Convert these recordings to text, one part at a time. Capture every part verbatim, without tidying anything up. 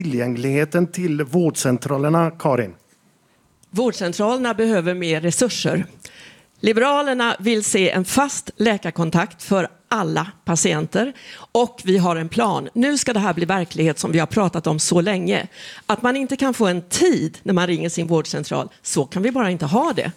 tillgängligheten till vårdcentralerna, Karin? Vårdcentralerna behöver mer resurser. Liberalerna vill se en fast läkarkontakt för alla patienter och vi har en plan. Nu ska det här bli verklighet som vi har pratat om så länge. Att man inte kan få en tid när man ringer sin vårdcentral, så kan vi bara inte ha det.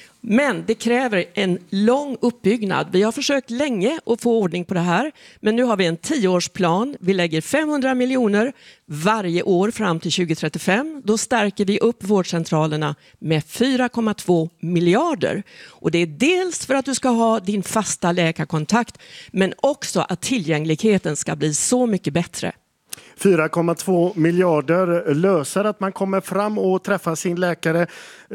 Men det kräver en lång uppbyggnad. Vi har försökt länge att få ordning på det här. Men nu har vi en tioårsplan. Vi lägger femhundra miljoner varje år fram till tjugo trettiofem. Då stärker vi upp vårdcentralerna med fyra komma två miljarder. Och det är dels för att du ska ha din fasta läkarkontakt, men också att tillgängligheten ska bli så mycket bättre. fyra komma två miljarder löser att man kommer fram och träffar sin läkare.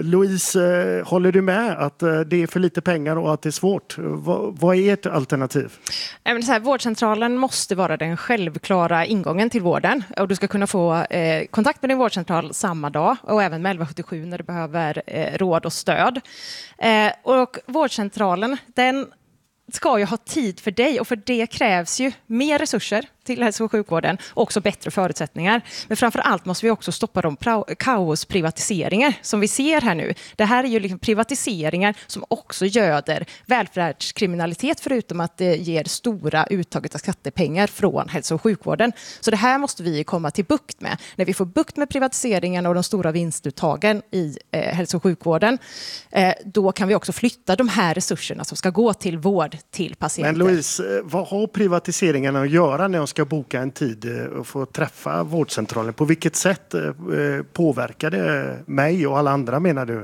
Louise, håller du med att det är för lite pengar och att det är svårt? Vad, vad är ert alternativ? Men så här, vårdcentralen måste vara den självklara ingången till vården. Och du ska kunna få eh, kontakt med din vårdcentral samma dag och även med elva sjuttiosju när du behöver eh, råd och stöd. Eh, och vårdcentralen, den ska ju ha tid för dig och för det krävs ju mer resurser till hälso- och sjukvården och också bättre förutsättningar. Men framför allt måste vi också stoppa de pra- kaosprivatiseringar som vi ser här nu. Det här är ju liksom privatiseringar som också göder välfärdskriminalitet förutom att det ger stora uttag av skattepengar från hälso- och sjukvården. Så det här måste vi komma till bukt med. När vi får bukt med privatiseringarna och de stora vinstuttagen i eh, hälso- och sjukvården, eh, då kan vi också flytta de här resurserna som ska gå till vård till patienter. Men Louise, vad har privatiseringarna att göra när jag ska boka en tid och få träffa vårdcentralen? På vilket sätt påverkar det mig och alla andra, menar du?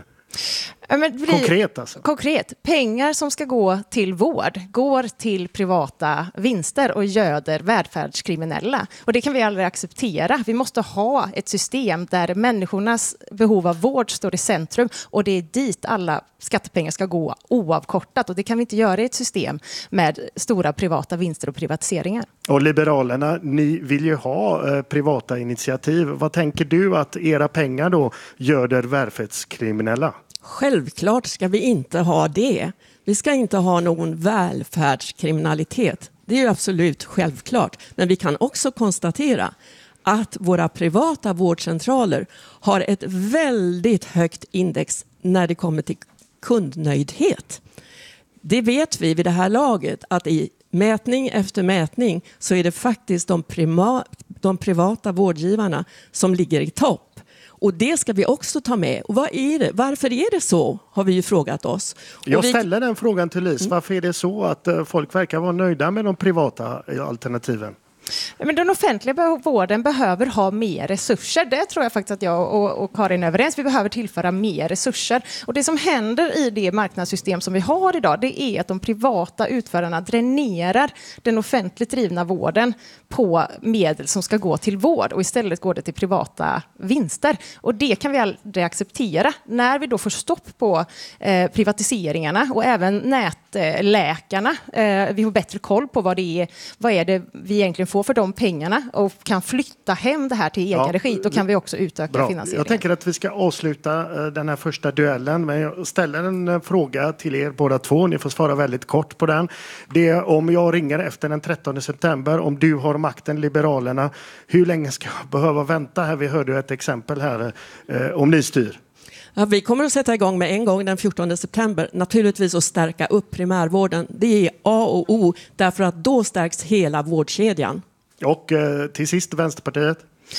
Men blir, konkret alltså. Konkret. Pengar som ska gå till vård går till privata vinster och göder välfärdskriminella. Och det kan vi aldrig acceptera. Vi måste ha ett system där människornas behov av vård står i centrum och det är dit alla skattepengar ska gå oavkortat. Och det kan vi inte göra i ett system med stora privata vinster och privatiseringar. Och Liberalerna, ni vill ju ha eh, privata initiativ. Vad tänker du att era pengar då göder välfärdskriminella? Självklart ska vi inte ha det. Vi ska inte ha någon välfärdskriminalitet. Det är ju absolut självklart. Men vi kan också konstatera att våra privata vårdcentraler har ett väldigt högt index när det kommer till kundnöjdhet. Det vet vi vid det här laget att i mätning efter mätning så är det faktiskt de, prima, de privata vårdgivarna som ligger i topp. Och det ska vi också ta med. Och vad är det? Varför är det så? Har vi ju frågat oss. Jag vi... ställer den frågan till Lis. Varför är det så att folk verkar vara nöjda med de privata alternativen? Men den offentliga vården behöver ha mer resurser. Det tror jag faktiskt att jag och, och Karin är överens. Vi behöver tillföra mer resurser. Och det som händer i det marknadssystem som vi har idag, det är att de privata utförarna dränerar den offentligt drivna vården på medel som ska gå till vård och istället går det till privata vinster. Och det kan vi aldrig acceptera. När vi då får stopp på eh, privatiseringarna och även nätläkarna, eh, vi har bättre koll på vad det är, vad är det vi egentligen får för de pengarna och kan flytta hem det här till egen ja, regi, då kan vi också utöka bra. Finansieringen. Jag tänker att vi ska avsluta den här första duellen, men jag ställer en fråga till er båda två. Ni får svara väldigt kort på den. Det är om jag ringer efter den trettonde september, om du har makten, Liberalerna, hur länge ska jag behöva vänta här? Vi hörde ett exempel här, eh, om ni styr. Ja, vi kommer att sätta igång med en gång den fjortonde september. Naturligtvis att stärka upp primärvården. Det är A och O därför att då stärks hela vårdkedjan. Och eh, till sist Vänsterpartiet.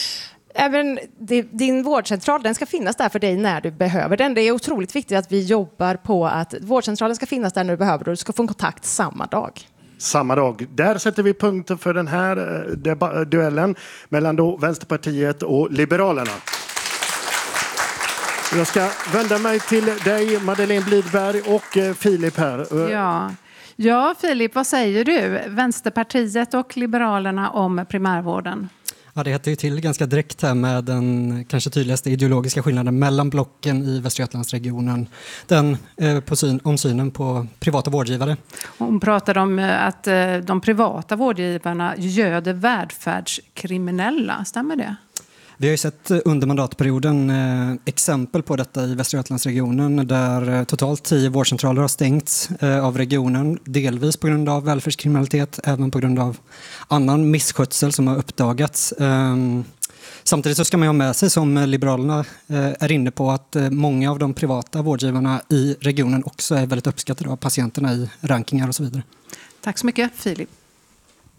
Även din vårdcentral, den ska finnas där för dig när du behöver den. Det är otroligt viktigt att vi jobbar på att vårdcentralen ska finnas där när du behöver den och du ska få en kontakt samma dag. Samma dag. Där sätter vi punkten för den här deba- duellen mellan då Vänsterpartiet och Liberalerna. Jag ska vända mig till dig, Madeleine Blidberg, och Filip här. Ja. ja, Filip, vad säger du? Vänsterpartiet och Liberalerna om primärvården? Ja, det heter ju till ganska direkt här med den kanske tydligaste ideologiska skillnaden mellan blocken i Västra Götalandsregionen. Den eh, på syn, om synen på privata vårdgivare. Hon pratade om att de privata vårdgivarna göder välfärdskriminella. Stämmer det? Vi har ju sett under mandatperioden eh, exempel på detta i Västra Götalandsregionen där eh, totalt tio vårdcentraler har stängts eh, av regionen. Delvis på grund av välfärdskriminalitet, även på grund av annan misskötsel som har uppdagats. Eh, Samtidigt så ska man ha med sig, som Liberalerna eh, är inne på, att eh, många av de privata vårdgivarna i regionen också är väldigt uppskattade av patienterna i rankingar och så vidare. Tack så mycket, Filip.